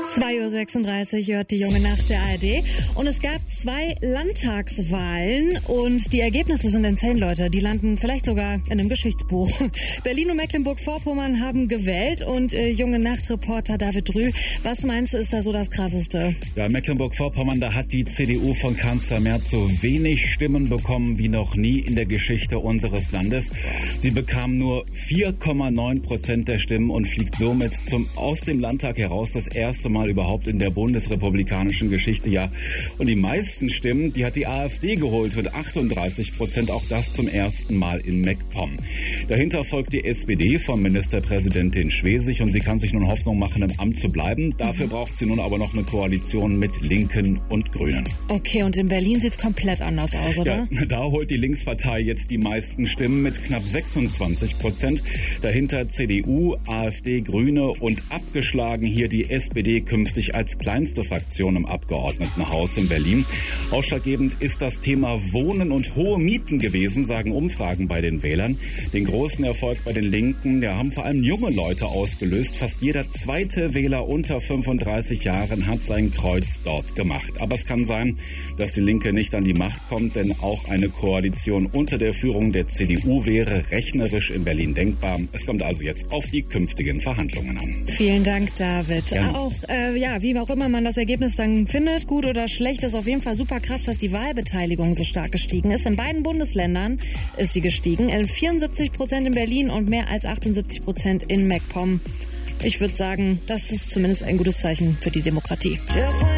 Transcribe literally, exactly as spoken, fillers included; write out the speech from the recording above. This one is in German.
zwei Uhr sechsunddreißig hört die junge Nacht der A R D. Und es gab zwei Landtagswahlen und die Ergebnisse sind insane, Leute. Die landen vielleicht sogar in einem Geschichtsbuch. Berlin und Mecklenburg-Vorpommern haben gewählt und äh, junge Nachtreporter David Rüh, was meinst du, ist da so das Krasseste? Ja, Mecklenburg-Vorpommern, da hat die C D U von Kanzler Merz so wenig Stimmen bekommen wie noch nie in der Geschichte unseres Landes. Sie bekam nur vier Komma neun Prozent der Stimmen und fliegt somit zum, aus dem Landtag heraus das erste Mal überhaupt in der bundesrepublikanischen Geschichte, ja. Und die meisten Stimmen, die hat die AfD geholt mit achtunddreißig Prozent, auch das zum ersten Mal in MacPom. Dahinter folgt die S P D von Ministerpräsidentin Schwesig und sie kann sich nun Hoffnung machen, im Amt zu bleiben. Dafür braucht sie nun aber noch eine Koalition mit Linken und Grünen. Okay, und in Berlin sieht's komplett anders aus, oder? Ja, da holt die Linkspartei jetzt die meisten Stimmen mit knapp sechsundzwanzig Prozent. Dahinter C D U, AfD, Grüne und abgeschlagen hier die S P D künftig als kleinste Fraktion im Abgeordnetenhaus in Berlin. Ausschlaggebend ist das Thema Wohnen und hohe Mieten gewesen, sagen Umfragen bei den Wählern. Den großen Erfolg bei den Linken, ja, haben vor allem junge Leute ausgelöst. Fast jeder zweite Wähler unter fünfunddreißig Jahren hat sein Kreuz dort gemacht. Aber es kann sein, dass die Linke nicht an die Macht kommt, denn auch eine Koalition unter der Führung der C D U wäre rechnerisch in Berlin denkbar. Es kommt also jetzt auf die künftigen Verhandlungen an. Vielen Dank, David. Ja. Auch, äh, ja, wie auch immer man das Ergebnis dann findet, gut oder schlecht, ist auf jeden Fall super krass, dass die Wahlbeteiligung so stark gestiegen ist. In beiden Bundesländern ist sie gestiegen. In vierundsiebzig Prozent in Berlin und mehr als achtundsiebzig Prozent in MacPom. Ich würde sagen, das ist zumindest ein gutes Zeichen für die Demokratie.